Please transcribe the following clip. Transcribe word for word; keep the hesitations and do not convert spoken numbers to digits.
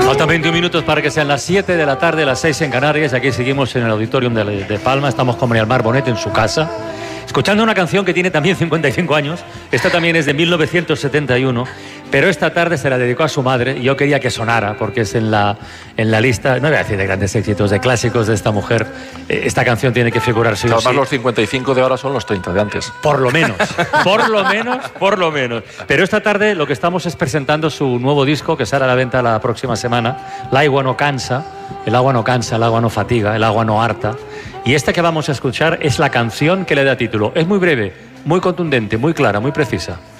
Faltan veintiún minutos para que sean las siete de la tarde, las seis en Canarias. Aquí seguimos en el Auditorium de, de Palma. Estamos con María del Mar Bonet en su casa, escuchando una canción que tiene también cincuenta y cinco años. Esta también es de mil novecientos setenta y uno, pero esta tarde se la dedicó a su madre y yo quería que sonara porque es en la, en la lista, no voy a decir de grandes éxitos, de clásicos de esta mujer. Esta canción tiene que figurar sí o Además, sí. los cincuenta y cinco de ahora son los treinta de antes. Por lo menos, por lo menos, por lo menos. Pero esta tarde lo que estamos es presentando su nuevo disco que sale a la venta la próxima semana. El agua no cansa, el agua no cansa, el agua no fatiga, el agua no harta. Y esta que vamos a escuchar es la canción que le da título. Es muy breve, muy contundente, muy clara, muy precisa.